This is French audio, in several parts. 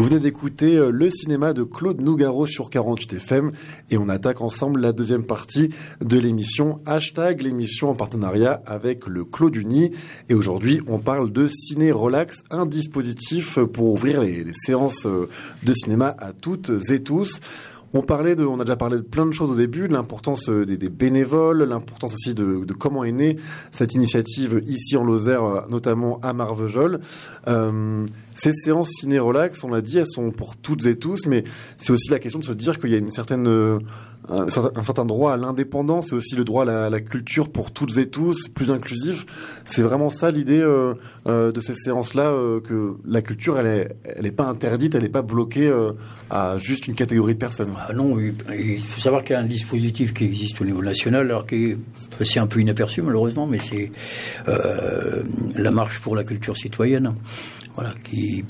Vous venez d'écouter le cinéma de Claude Nougaro sur 48 FM et on attaque ensemble la deuxième partie de l'émission Hashtag, l'émission en partenariat avec le Clos du Nid. Et aujourd'hui, on parle de Ciné Relax, un dispositif pour ouvrir les séances de cinéma à toutes et tous. On a déjà parlé de plein de choses au début, de l'importance des bénévoles, l'importance aussi de comment est née cette initiative ici en Lozère, notamment à Marvejols. Ces séances ciné-relax, on l'a dit, elles sont pour toutes et tous, mais c'est aussi la question de se dire qu'il y a un certain droit à l'indépendance, c'est aussi le droit à la culture pour toutes et tous, plus inclusif. C'est vraiment ça l'idée de ces séances-là, que la culture, elle est pas interdite, elle est pas bloquée à juste une catégorie de personnes. Ah non, il faut savoir qu'il y a un dispositif qui existe au niveau national, alors qui est passé un peu inaperçu malheureusement, mais c'est la marche pour la culture citoyenne. Voilà, qui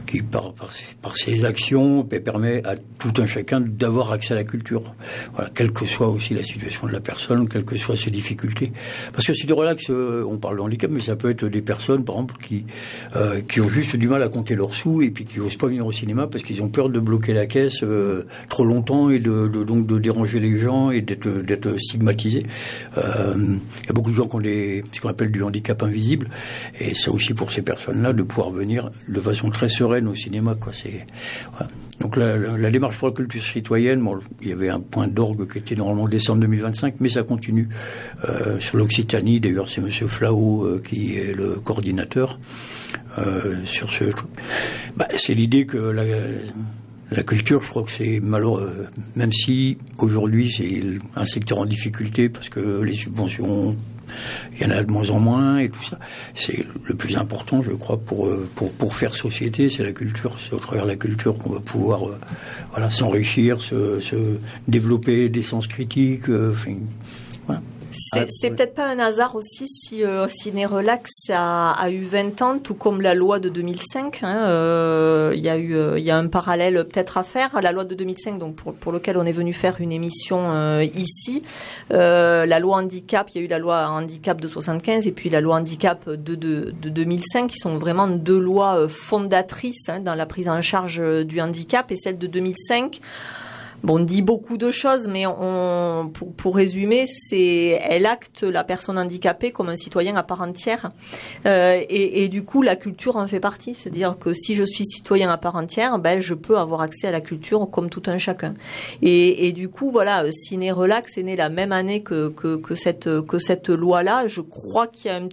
par ses actions permet à tout un chacun d'avoir accès à la culture. Voilà, quelle que soit aussi la situation de la personne, quelles que soient ses difficultés. Parce que c'est du relax, on parle de handicap, mais ça peut être des personnes, par exemple, qui ont juste du mal à compter leurs sous et puis qui n'osent pas venir au cinéma parce qu'ils ont peur de bloquer la caisse trop longtemps et donc de déranger les gens et d'être stigmatisés. Il y a beaucoup de gens qui ont ce qu'on appelle du handicap invisible, et c'est aussi pour ces personnes-là de pouvoir venir de façon très sereine au cinéma, quoi. Voilà. Donc la démarche pour la culture citoyenne, bon, il y avait un point d'orgue qui était normalement décembre 2025, mais ça continue sur l'Occitanie. D'ailleurs, c'est Monsieur Flao qui est le coordinateur sur ce truc. C'est l'idée que la culture, je crois que c'est malheureux, même si aujourd'hui c'est un secteur en difficulté parce que les subventions, il y en a de moins en moins et tout ça. C'est le plus important, je crois, pour faire société, c'est la culture. C'est au travers de la culture qu'on va pouvoir s'enrichir, se développer des sens critiques. Voilà. C'est peut-être pas un hasard aussi si Ciné Relax a eu 20 ans, tout comme la loi de 2005. Il y a un parallèle peut-être à faire. La loi de 2005, donc pour lequel on est venu faire une émission ici. La loi handicap, il y a eu la loi handicap de 75 et puis la loi handicap de 2005, qui sont vraiment deux lois fondatrices dans la prise en charge du handicap. Et celle de 2005, on dit beaucoup de choses, mais pour résumer, elle acte la personne handicapée comme un citoyen à part entière. Et du coup, la culture en fait partie. C'est-à-dire que si je suis citoyen à part entière, je peux avoir accès à la culture comme tout un chacun. Et du coup, voilà, Ciné Relax est né la même année que cette loi-là. Je crois qu'il y a un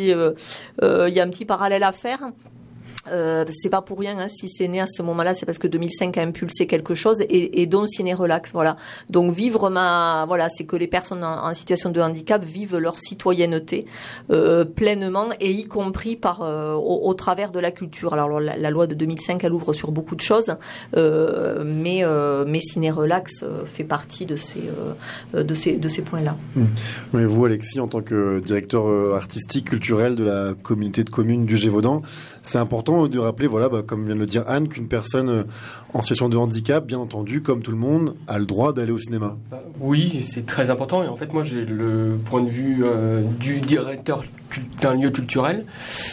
petit parallèle à faire. C'est pas pour rien, si c'est né à ce moment-là, c'est parce que 2005 a impulsé quelque chose et dont Ciné Relax, voilà. Donc c'est que les personnes en situation de handicap vivent leur citoyenneté pleinement et y compris au travers de la culture. Alors la loi de 2005, elle ouvre sur beaucoup de choses, mais Ciné Relax fait partie de ces points-là. Mais vous, Alexis, en tant que directeur artistique culturel de la communauté de communes du Gévaudan, c'est important de rappeler, comme vient de le dire Anne, qu'une personne en situation de handicap, bien entendu, comme tout le monde, a le droit d'aller au cinéma. Oui, c'est très important. Et en fait, moi, j'ai le point de vue du directeur d'un lieu culturel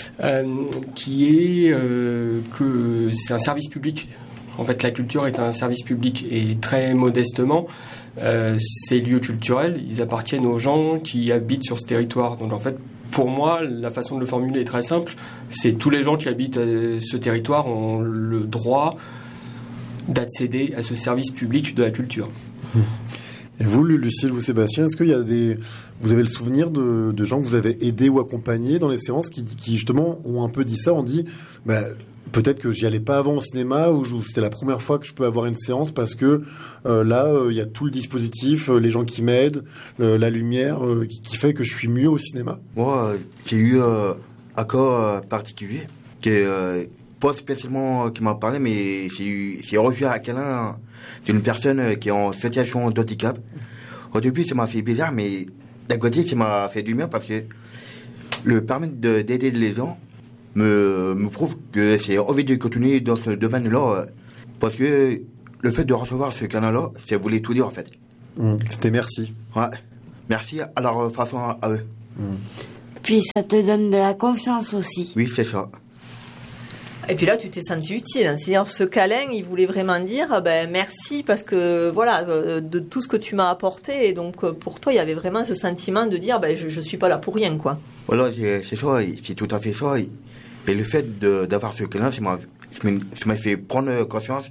qui est que c'est un service public. En fait, la culture est un service public et très modestement, ces lieux culturels, ils appartiennent aux gens qui habitent sur ce territoire. Donc, en fait, pour moi, la façon de le formuler est très simple. C'est tous les gens qui habitent ce territoire ont le droit d'accéder à ce service public de la culture. Et vous, Lucille ou Sébastien, est-ce qu'il y a vous avez le souvenir de gens que vous avez aidés ou accompagnés dans les séances qui justement ont un peu dit ça, ont dit peut-être que j'y allais pas avant au cinéma ou c'était la première fois que je peux avoir une séance parce que là il y a tout le dispositif, les gens qui m'aident, la lumière qui fait que je suis mieux au cinéma. Moi, j'ai eu un cas particulier qui est pas spécialement qui m'a parlé, mais j'ai reçu un câlin d'une personne qui est en situation de handicap. Au début, ça m'a fait bizarre, mais d'un côté, ça m'a fait du bien parce que le permis d'aider les gens me prouve que c'est envie de continuer dans ce domaine-là, parce que le fait de recevoir ce câlin-là, ça voulait tout dire en fait. C'était merci. Ouais, merci à leur façon à eux. Puis ça te donne de la confiance aussi. Oui, c'est ça. Et puis là, tu t'es senti utile. C'est-à-dire, ce câlin, il voulait vraiment dire merci parce que voilà, de tout ce que tu m'as apporté. Et donc, pour toi, il y avait vraiment ce sentiment de dire je suis pas là pour rien, quoi. Voilà, c'est ça, c'est tout à fait ça. Et le fait d'avoir ce câlin, ça m'a fait prendre conscience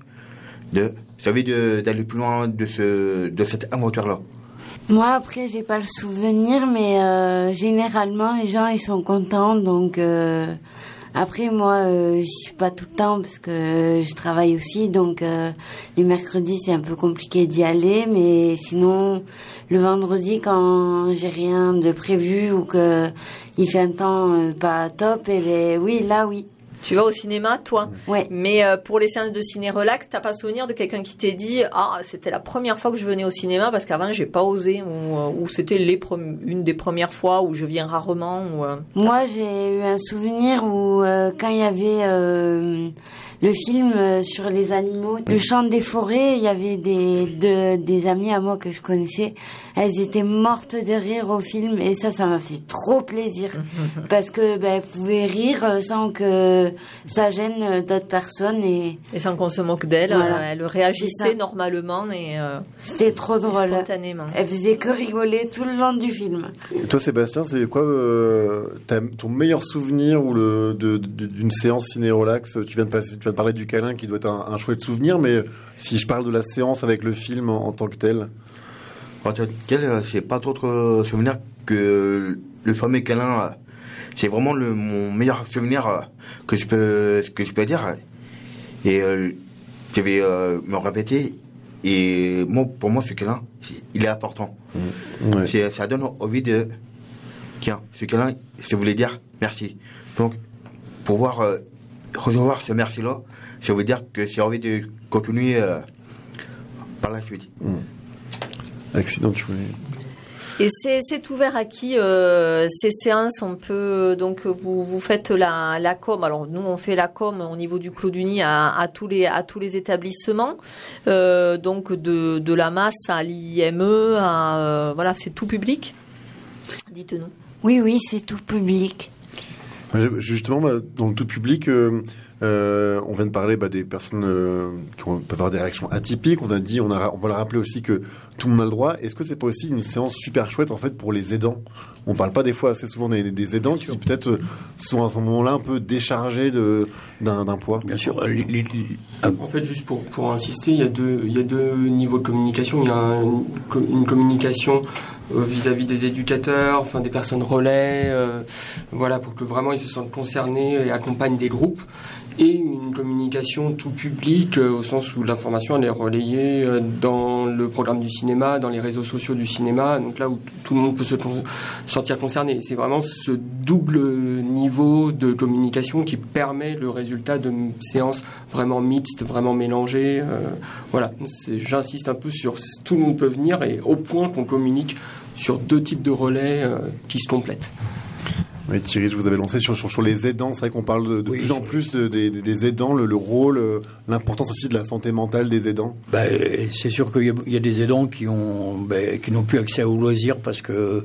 d'aller plus loin de cette aventure-là. Moi, après, j'ai pas le souvenir, mais généralement, les gens, ils sont contents, donc. Après, moi, je suis pas tout le temps parce que je travaille aussi, donc les mercredis, c'est un peu compliqué d'y aller, mais sinon, le vendredi, quand j'ai rien de prévu ou que il fait un temps pas top, oui. Tu vas au cinéma, toi? Ouais. Mais pour les séances de ciné-relax, t'as pas souvenir de quelqu'un qui t'ait dit c'était la première fois que je venais au cinéma parce qu'avant j'ai pas osé ou c'était une des premières fois où je viens rarement Moi, j'ai eu un souvenir où quand il y avait le film sur les animaux, le chant des forêts, il y avait des amies à moi que je connaissais. Elles étaient mortes de rire au film et ça m'a fait trop plaisir parce que elles pouvaient rire sans que ça gêne d'autres personnes et sans qu'on se moque d'elles. Voilà. Elles réagissaient normalement et c'était trop drôle. Spontanément. Elles faisaient que rigoler tout le long du film. Et toi, Sébastien, c'est quoi ton meilleur souvenir ou d'une séance ciné-relax? Tu viens de parler du câlin qui doit être un chouette souvenir, mais si je parle de la séance avec le film en tant que tel. En tant que tel, c'est pas d'autre souvenir que le fameux câlin. C'est vraiment mon meilleur souvenir que je peux dire. Et je vais me répéter. Et pour moi, ce câlin, il est important. Ouais. Ça donne envie de... Tiens, ce câlin, ça voulait dire merci. Donc, pouvoir recevoir ce merci-là, ça veut dire que j'ai envie de continuer par la suite. Accident, tu voulais... Et c'est ouvert à qui ces séances? On peut donc vous faites la com. Alors nous on fait la com au niveau du Clos du Nid à tous les établissements. Donc de la masse à l'IME voilà, c'est tout public. Dites-nous. Oui, c'est tout public. Justement, dans le tout public, on vient de parler des personnes qui peuvent avoir des réactions atypiques. On a dit, on va le rappeler aussi que tout le monde a le droit. Est-ce que c'est pas aussi une séance super chouette en fait pour les aidants? On parle pas des fois assez souvent des aidants qui peut-être sont à ce moment-là un peu déchargés d'un poids. Bien sûr. En fait, juste pour insister, il y a deux niveaux de communication. Il y a une communication vis-à-vis des éducateurs, enfin des personnes relais, voilà, pour que vraiment ils se sentent concernés et accompagnent des groupes. Et une communication tout public, au sens où l'information elle est relayée dans le programme du cinéma, dans les réseaux sociaux du cinéma, donc là où tout le monde peut se sentir concerné. C'est vraiment ce double niveau de communication qui permet le résultat de séances vraiment mixtes, vraiment mélangées. Voilà, j'insiste un peu sur tout le monde peut venir et au point qu'on communique sur deux types de relais qui se complètent. Oui, Thierry, je vous avais lancé sur les aidants. C'est vrai qu'on parle de plus en plus des aidants, le rôle, l'importance aussi de la santé mentale des aidants. C'est sûr qu'il y a des aidants qui n'ont plus accès aux loisirs parce que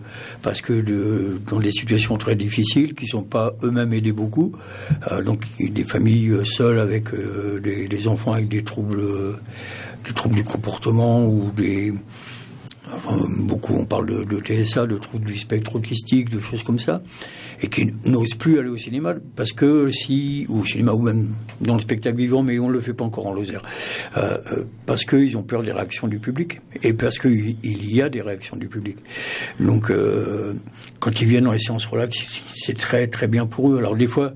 dans des situations très difficiles, qui sont pas eux-mêmes aidés beaucoup. Donc des familles seules avec des enfants avec des troubles du comportement ou des... beaucoup on parle de TSA, de troubles du spectre autistique, de choses comme ça, et qui n'osent plus aller au cinéma parce que au cinéma ou même dans le spectacle vivant, mais on le fait pas encore en Lozère, parce qu'ils ont peur des réactions du public et parce qu'il y a des réactions du public. Donc quand ils viennent dans les séances relax, c'est très très bien pour eux. Alors des fois,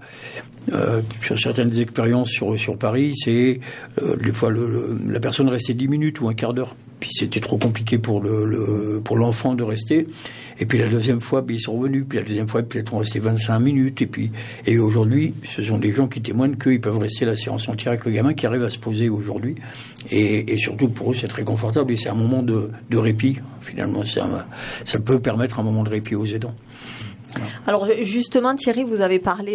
sur certaines expériences sur Paris, c'est des fois la personne restait 10 minutes ou un quart d'heure. Puis c'était trop compliqué pour l'enfant de rester. Et puis la deuxième fois, ils sont revenus. Puis la deuxième fois, peut-être on restait 25 minutes. Et aujourd'hui, ce sont des gens qui témoignent qu'ils peuvent rester la séance entière avec le gamin, qui arrive à se poser aujourd'hui. Et surtout pour eux, c'est très confortable. Et c'est un moment de répit. Finalement, ça peut permettre un moment de répit aux aidants. Alors justement, Thierry, vous avez parlé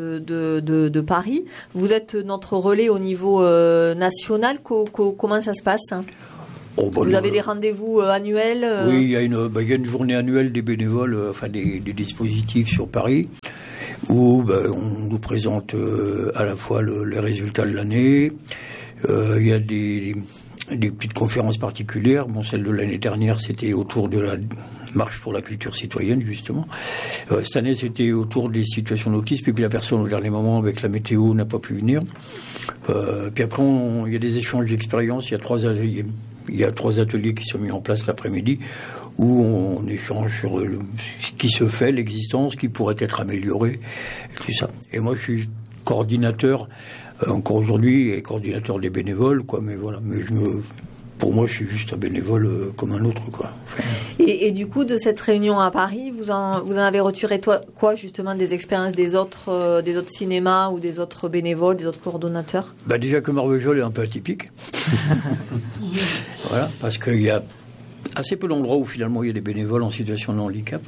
de Paris. Vous êtes notre relais au niveau national. Comment ça se passe? Vous avez des rendez-vous annuels Oui, il y a une journée annuelle des bénévoles, des dispositifs sur Paris. où on nous présente à la fois les résultats de l'année. Il y a des petites conférences particulières. Bon, celle de l'année dernière, c'était autour de la marche pour la culture citoyenne, justement. Cette année, c'était autour des situations d'autisme. Et puis la personne, au dernier moment, avec la météo, n'a pas pu venir. Puis après, il y a des échanges d'expériences. Il y a 3 ateliers qui sont mis en place l'après-midi où on échange sur ce qui se fait, l'existence, ce qui pourrait être amélioré, et tout ça. Et moi, je suis coordinateur, encore aujourd'hui, et coordinateur des bénévoles, quoi. Mais voilà, pour moi, je suis juste un bénévole comme un autre, quoi. Enfin, et du coup, de cette réunion à Paris, vous en avez retiré quoi, justement, des expériences des autres cinémas ou des autres bénévoles, des autres coordonnateurs? Déjà que Marvejols est un peu atypique. Voilà, parce qu'il y a assez peu d'endroits où finalement il y a des bénévoles en situation de handicap.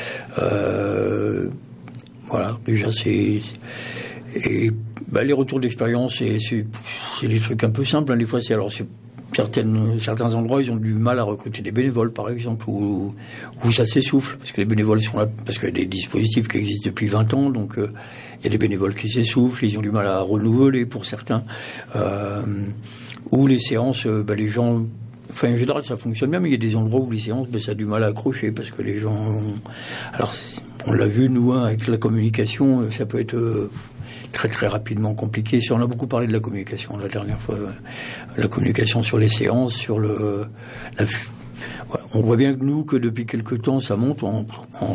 Voilà, déjà les retours d'expérience, c'est des trucs un peu simples. Hein, des fois, certains endroits, ils ont du mal à recruter des bénévoles, par exemple, où ça s'essouffle, parce que les bénévoles sont là, parce qu'il y a des dispositifs qui existent depuis 20 ans, donc il y a des bénévoles qui s'essoufflent, ils ont du mal à renouveler pour certains. Ou les séances, les gens... Enfin, en général, ça fonctionne bien, mais il y a des endroits où les séances, ça a du mal à accrocher, parce que les gens... Alors, on l'a vu, nous, avec la communication, ça peut être très, très rapidement compliqué. On a beaucoup parlé de la communication la dernière fois. La communication sur les séances, sur voilà. On voit bien que nous, que depuis quelque temps, ça monte en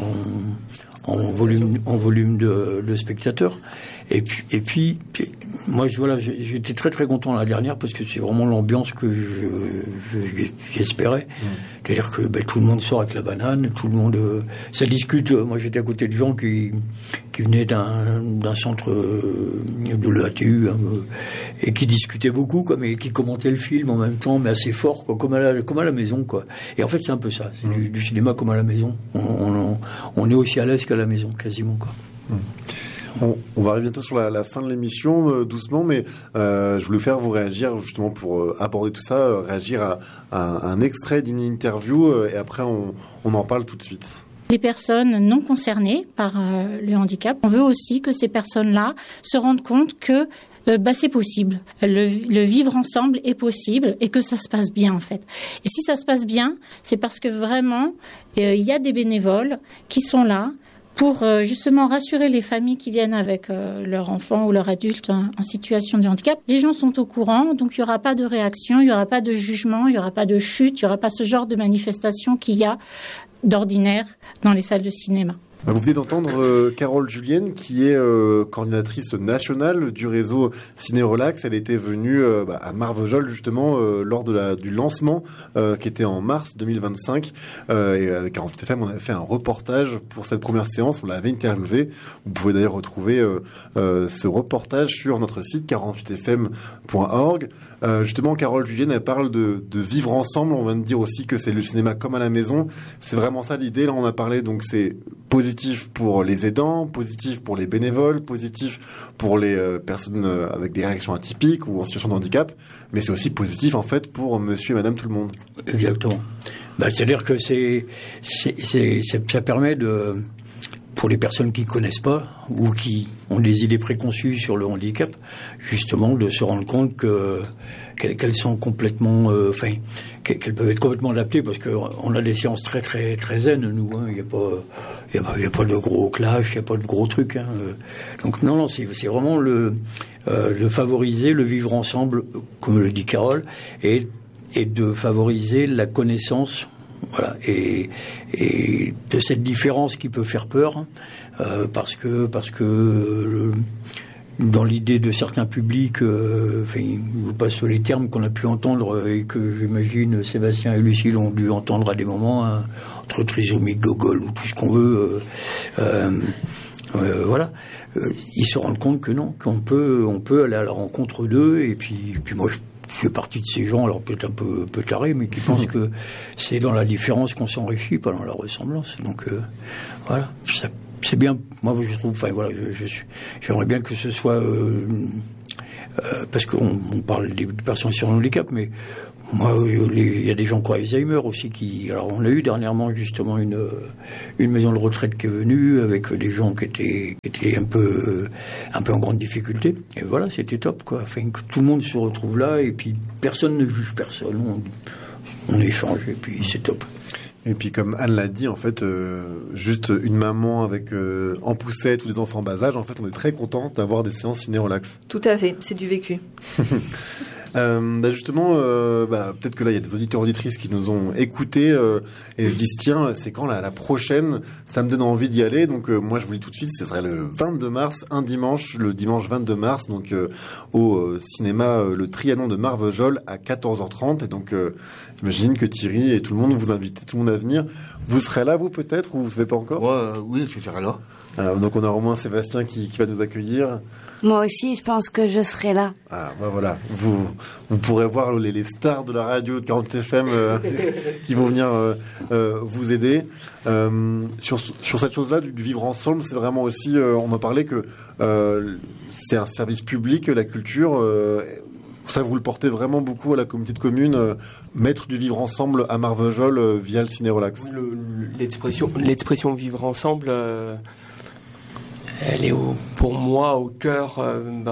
volume de spectateurs. Et puis moi, j'étais très très content la dernière parce que c'est vraiment l'ambiance que j'espérais. C'est-à-dire que tout le monde sort avec la banane, tout le monde ça discute. Moi, j'étais à côté de gens qui venaient d'un centre de l'ATU et qui discutaient beaucoup, quoi, mais qui commentaient le film en même temps, mais assez fort, quoi, comme à la maison, quoi. Et en fait, c'est un peu ça, c'est du cinéma comme à la maison. On est aussi à l'aise qu'à la maison, quasiment, quoi. On va arriver bientôt sur la fin de l'émission, doucement, mais je voulais faire vous réagir justement pour aborder tout ça, réagir à un extrait d'une interview et après on en parle tout de suite. Les personnes non concernées par le handicap, on veut aussi que ces personnes-là se rendent compte que c'est possible. Le vivre ensemble est possible et que ça se passe bien, en fait. Et si ça se passe bien, c'est parce que vraiment, il y a des bénévoles qui sont là pour justement rassurer les familles qui viennent avec leur enfant ou leur adulte en situation de handicap. Les gens sont au courant, donc il n'y aura pas de réaction, il n'y aura pas de jugement, il n'y aura pas de chute, il n'y aura pas ce genre de manifestation qu'il y a d'ordinaire dans les salles de cinéma. Vous venez d'entendre Carole Julienne, qui est coordinatrice nationale du réseau Ciné Relax. Elle était venue à Marvejols, justement, lors du lancement qui était en mars 2025. Et avec 48 FM, on avait fait un reportage pour cette première séance. On l'avait interviewée. Vous pouvez d'ailleurs retrouver ce reportage sur notre site 48fm.org. Justement, Carole Julienne, elle parle de vivre ensemble. On vient de dire aussi que c'est le cinéma comme à la maison. C'est vraiment ça l'idée. Là, on a parlé, donc c'est positif pour les aidants, positif pour les bénévoles, positif pour les personnes avec des réactions atypiques ou en situation de handicap, mais c'est aussi positif en fait pour monsieur et madame tout le monde. Exactement. C'est-à-dire que ça permet pour les personnes qui ne connaissent pas ou qui ont des idées préconçues sur le handicap, justement de se rendre compte qu'elles sont complètement, qu'elles peuvent être complètement adaptées, parce qu'on a des séances très très très zen, nous. Il n'y a pas de gros clash, il n'y a pas de gros trucs. Donc non, c'est vraiment de favoriser le vivre ensemble, comme le dit Carole, et de favoriser la connaissance. Voilà, et de cette différence qui peut faire peur, parce que dans l'idée de certains publics, je vous passe les termes qu'on a pu entendre et que j'imagine Sébastien et Lucille ont dû entendre à des moments, entre trisomie, gogol ou tout ce qu'on veut, voilà. Ils se rendent compte que non, qu'on peut aller à la rencontre d'eux, et puis moi je fais partie de ces gens, alors peut-être un peu tarés, mais qui pensent que c'est dans la différence qu'on s'enrichit, pas dans la ressemblance. Donc voilà, c'est bien. Moi, je trouve, j'aimerais bien que ce soit parce qu'on parle des personnes sur handicap, mais moi, il y a des gens qui ont Alzheimer aussi alors on a eu dernièrement justement une maison de retraite qui est venue avec des gens qui étaient un peu en grande difficulté. Et voilà, c'était top, quoi. Enfin, que tout le monde se retrouve là et puis personne ne juge personne. On échange et puis c'est top. Et puis comme Anne l'a dit, en fait, juste une maman avec en poussette ou des enfants en bas âge, en fait, on est très content d'avoir des séances ciné-relax. Tout à fait, c'est du vécu. Justement, peut-être que là il y a des auditeurs auditrices qui nous ont écoutés et se disent tiens, c'est quand la prochaine, ça me donne envie d'y aller. Donc moi je vous le dis tout de suite, ce serait le 22 mars, un dimanche, le dimanche 22 mars, donc au cinéma le Trianon de Marvejols à 14h30. Et donc j'imagine que Thierry et tout le monde vous invite tout le monde à venir. Vous serez là, vous peut-être, ou vous savez pas encore? Oui, je serai là. Donc on a au moins Sébastien qui va nous accueillir. Moi aussi, je pense que je serai là. Voilà, vous pourrez voir les stars de la radio de 40 FM qui vont venir vous aider. Sur cette chose-là, du vivre ensemble, c'est vraiment aussi, on en parlait que c'est un service public, la culture. Ça, vous le portez vraiment beaucoup à la communauté de communes, mettre du vivre ensemble à Marvejols via le ciné-relax. L'expression vivre ensemble... elle est pour moi au cœur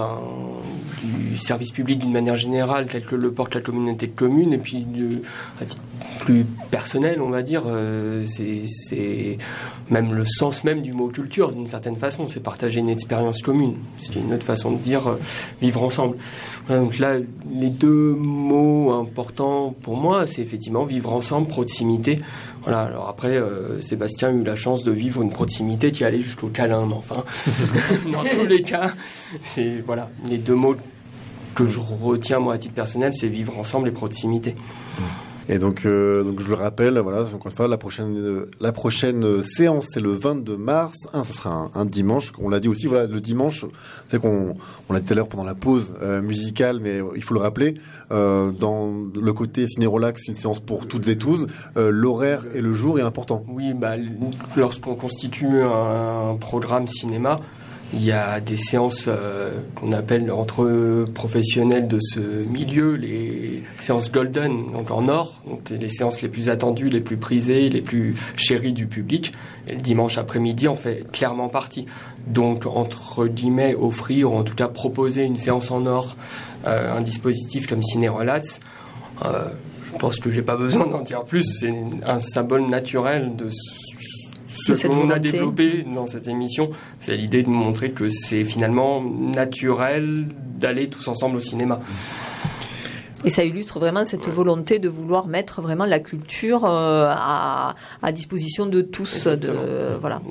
du service public d'une manière générale, tel que le porte la communauté de communes, et puis à titre plus personnel, on va dire, c'est même le sens même du mot culture, d'une certaine façon, c'est partager une expérience commune. C'est une autre façon de dire vivre ensemble. Voilà, donc là, les deux mots importants pour moi, c'est effectivement vivre ensemble, proximité. Voilà, alors après, Sébastien a eu la chance de vivre une proximité qui allait jusqu'au câlin, mais enfin, dans tous les cas, c'est, voilà, les deux mots que je retiens, moi, à titre personnel, c'est vivre ensemble et proximité. Et donc je le rappelle, voilà, encore une fois, la prochaine séance, c'est le 22 mars. Ce sera un dimanche. On l'a dit aussi, voilà, le dimanche, c'est qu'on l'a dit tout à l'heure pendant la pause musicale, mais il faut le rappeler, dans le côté ciné-relax, une séance pour toutes et tous, l'horaire et le jour est important. Oui, lorsqu'on constitue un programme cinéma, il y a des séances qu'on appelle entre professionnels de ce milieu, les séances golden, donc en or, donc les séances les plus attendues, les plus prisées, les plus chéries du public. Et le dimanche après-midi, on fait clairement partie. Donc, entre guillemets, offrir, ou en tout cas proposer une séance en or, un dispositif comme ciné-relax, je pense que j'ai pas besoin d'en dire plus. C'est un symbole naturel de ce qu'on a développé dans cette émission, c'est l'idée de montrer que c'est finalement naturel d'aller tous ensemble au cinéma. Et ça illustre vraiment cette volonté de vouloir mettre vraiment la culture à disposition de tous. Voilà.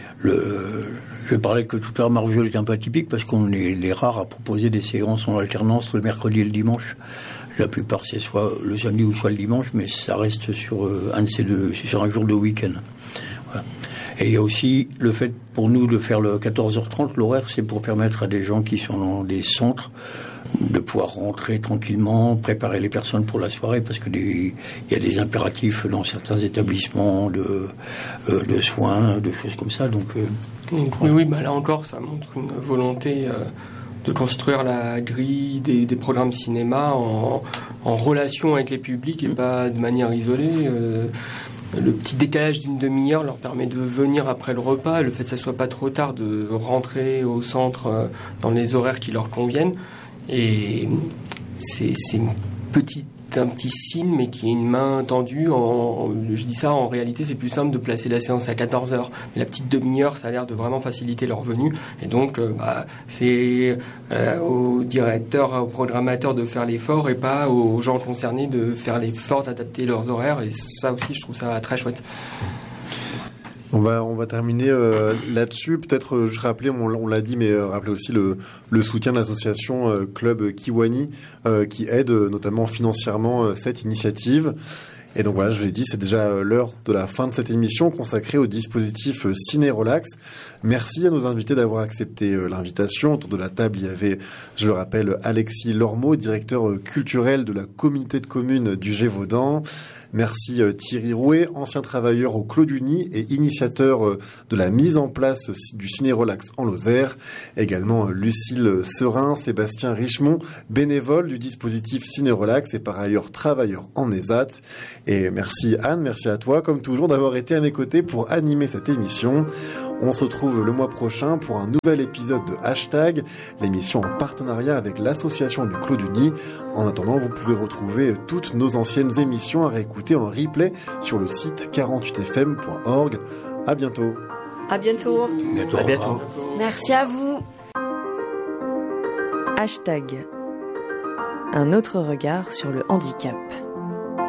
Je parlais que tout à l'heure, Marvejols est un peu atypique parce qu'on est les rares à proposer des séances en alternance le mercredi et le dimanche. La plupart, c'est soit le samedi ou soit le dimanche, mais ça reste sur un de ces deux, sur un jour de week-end. Voilà. Et il y a aussi le fait pour nous de faire le 14h30, l'horaire, c'est pour permettre à des gens qui sont dans des centres de pouvoir rentrer tranquillement, préparer les personnes pour la soirée, parce que il y a des impératifs dans certains établissements de soins, de choses comme ça. Donc, oui, là encore, ça montre une volonté de construire la grille des programmes cinéma en relation avec les publics et pas de manière isolée. Le petit décalage d'une demi-heure leur permet de venir après le repas, le fait que ça soit pas trop tard, de rentrer au centre dans les horaires qui leur conviennent. Et c'est un petit signe, mais qui est une main tendue. Je dis ça, en réalité, c'est plus simple de placer la séance à 14h. Mais la petite demi-heure, ça a l'air de vraiment faciliter leur venue. Et donc, c'est aux directeurs, aux programmateurs de faire l'effort et pas aux gens concernés de faire l'effort d'adapter leurs horaires. Et ça aussi, je trouve ça très chouette. On va terminer là-dessus. Peut-être juste rappeler, on l'a dit, mais rappeler aussi le soutien de l'association Club Kiwani qui aide notamment financièrement cette initiative. Et donc voilà, je l'ai dit, c'est déjà l'heure de la fin de cette émission consacrée au dispositif Ciné Relax. Merci à nos invités d'avoir accepté l'invitation. Autour de la table, il y avait, je le rappelle, Alexis Lormeau, directeur culturel de la communauté de communes du Gévaudan. Merci Thierry Rouet, ancien travailleur au Clos du Nid et initiateur de la mise en place du Ciné Relax en Lozère. Également Lucille Serin, Sébastien Richemont, bénévole du dispositif Ciné Relax et par ailleurs travailleur en ESAT. Et merci Anne, merci à toi comme toujours d'avoir été à mes côtés pour animer cette émission. On se retrouve le mois prochain pour un nouvel épisode de Hashtag, l'émission en partenariat avec l'association du Clos du Nid. En attendant, vous pouvez retrouver toutes nos anciennes émissions à réécouter en replay sur le site 48fm.org. À bientôt. À bientôt. À bientôt. Merci à vous. Hashtag. Un autre regard sur le handicap.